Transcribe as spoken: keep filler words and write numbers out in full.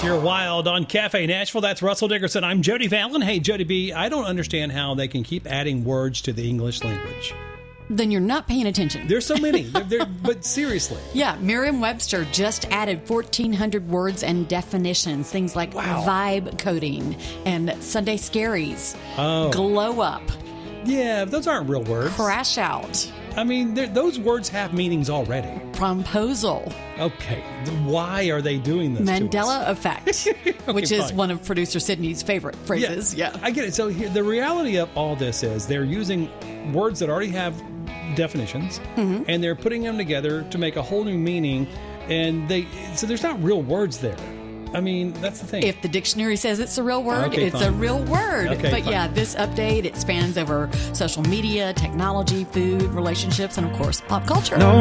You're wild on Cafe Nashville. That's Russell Dickerson. I'm Jody Fallon. Hey, Jody B, I don't understand how they can keep adding words to the English language. Then you're not paying attention. There's so many. they're, they're, but seriously. Yeah, Merriam-Webster just added fourteen hundred words and definitions. Things like wow. vibe coding and Sunday scaries, oh. glow up. Yeah, those aren't real words. Crash out. I mean, those words have meanings already. Promposal. Okay, why are they doing this Mandela to us? effect, okay, which is fine. one of producer Sydney's favorite phrases. Yeah, yeah. I get it. So here, the reality of all this is they're using words that already have definitions, mm-hmm. and they're putting them together to make a whole new meaning, and they so there's not real words there. I mean, that's the thing. If the dictionary says it's a real word, okay, it's fine. a real word. Okay, but fine. yeah, this update, it spans over social media, technology, food, relationships, and of course, pop culture. No.